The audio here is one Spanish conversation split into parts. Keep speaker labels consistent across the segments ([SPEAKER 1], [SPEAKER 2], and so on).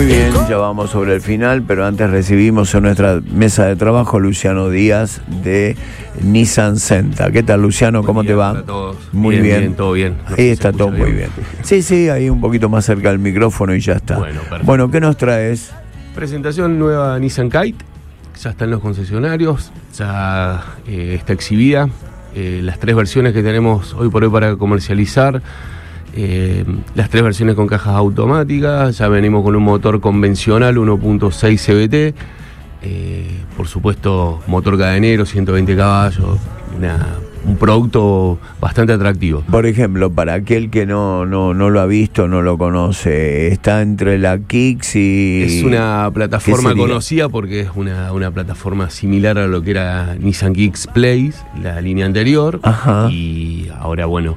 [SPEAKER 1] Muy bien, ya vamos sobre el final, pero antes recibimos en nuestra mesa de trabajo a Luciano Díaz de Nissan Senta. ¿Qué tal, Luciano? ¿Cómo te va?
[SPEAKER 2] Hola a todos.
[SPEAKER 1] Muy bien.
[SPEAKER 2] Todo bien.
[SPEAKER 1] Ahí está todo muy bien. Sí, ahí un poquito más cerca del micrófono y ya está.
[SPEAKER 2] Perfecto.
[SPEAKER 1] Bueno, ¿qué nos traes?
[SPEAKER 2] Presentación nueva Nissan Kite. Ya está en los concesionarios, ya está exhibida. Las 3 versiones que tenemos hoy por hoy para comercializar. Las 3 versiones con cajas automáticas. Ya venimos con un motor convencional 1.6 CVT, por supuesto motor cadenero, 120 caballos, un producto bastante atractivo.
[SPEAKER 1] Por ejemplo, para aquel que no lo ha visto, no lo conoce, está entre la Kicks y...
[SPEAKER 2] Es una plataforma conocida porque es una plataforma similar a lo que era Nissan Kicks Place, la línea anterior.
[SPEAKER 1] Ajá.
[SPEAKER 2] Y ahora, bueno,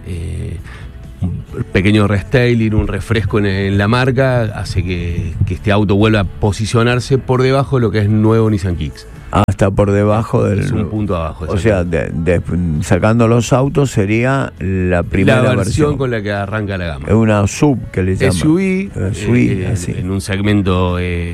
[SPEAKER 2] un pequeño restyling, un refresco en la marca hace que este auto vuelva a posicionarse por debajo de lo que es nuevo Nissan Kicks.
[SPEAKER 1] Hasta por debajo del...
[SPEAKER 2] Es un punto abajo.
[SPEAKER 1] O sea, sacando los autos sería la primera
[SPEAKER 2] la
[SPEAKER 1] versión
[SPEAKER 2] con la que arranca la gama.
[SPEAKER 1] Es una sub que le llaman.
[SPEAKER 2] SUV,
[SPEAKER 1] así.
[SPEAKER 2] En un segmento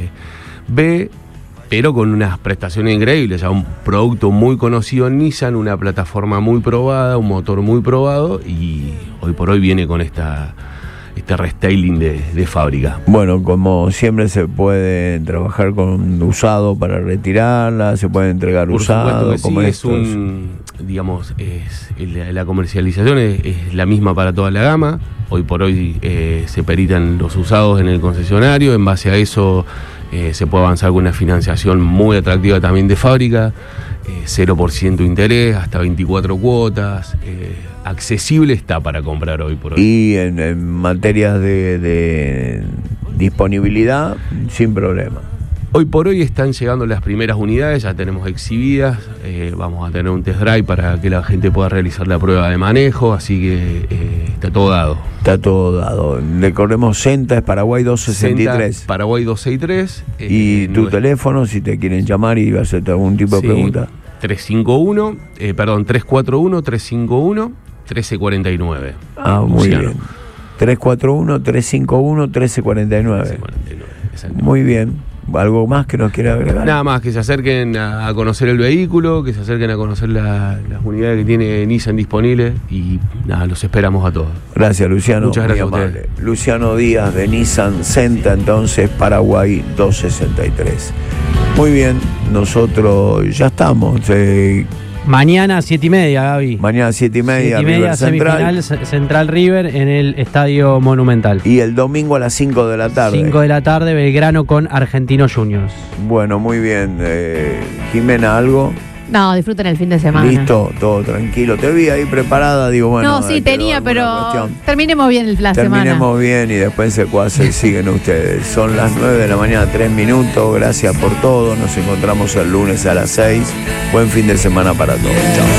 [SPEAKER 2] B, pero con unas prestaciones increíbles. Ya un producto muy conocido en Nissan, una plataforma muy probada, un motor muy probado, y hoy por hoy viene con este restyling de fábrica.
[SPEAKER 1] Bueno, como siempre se puede trabajar con usado para retirarla, se puede entregar
[SPEAKER 2] por
[SPEAKER 1] usado.
[SPEAKER 2] Que
[SPEAKER 1] como
[SPEAKER 2] sí, la comercialización es la misma para toda la gama. Hoy por hoy se peritan los usados en el concesionario. En base a eso se puede avanzar con una financiación muy atractiva también de fábrica, 0% interés, hasta 24 cuotas. Accesible está para comprar hoy por hoy.
[SPEAKER 1] Y en materias de disponibilidad, sin problema.
[SPEAKER 2] Hoy por hoy están llegando las primeras unidades, ya tenemos exhibidas. Vamos a tener un test drive para que la gente pueda realizar la prueba de manejo, así que está todo dado.
[SPEAKER 1] Está todo dado. Recordemos, Senta es Paraguay 263.
[SPEAKER 2] Senta, Paraguay 263.
[SPEAKER 1] Y tu teléfono, si te quieren llamar y hacerte algún tipo de pregunta.
[SPEAKER 2] 341-1351.
[SPEAKER 1] Muy bien. 341-351-1349. Muy bien. ¿Algo más que nos quiera agregar?
[SPEAKER 2] Nada más, que se acerquen a conocer el vehículo, que se acerquen a conocer las unidades que tiene Nissan disponibles, y nada, los esperamos a todos.
[SPEAKER 1] Gracias, Luciano.
[SPEAKER 2] Muchas gracias a ustedes.
[SPEAKER 1] Luciano Díaz de Nissan Senta, entonces Paraguay 263. Muy bien, nosotros ya estamos.
[SPEAKER 3] Mañana 7:30, Gaby.
[SPEAKER 1] Mañana 7:30,
[SPEAKER 3] 7:30,
[SPEAKER 1] River
[SPEAKER 3] semifinal Central River en el Estadio Monumental.
[SPEAKER 1] Y el domingo a las 5 de la tarde.
[SPEAKER 3] 5 de la tarde, Belgrano con Argentinos Juniors.
[SPEAKER 1] Bueno, muy bien. Jimena, ¿algo?
[SPEAKER 4] No, disfruten el fin de semana.
[SPEAKER 1] Listo, todo tranquilo. Te vi ahí preparada, digo, bueno.
[SPEAKER 4] No, sí tenía, pero terminemos bien la semana.
[SPEAKER 1] Terminemos bien y después se siguen ustedes. Son las 9 de la mañana, 3 minutos. Gracias por todo. Nos encontramos el lunes a las 6. Buen fin de semana para todos. Chao.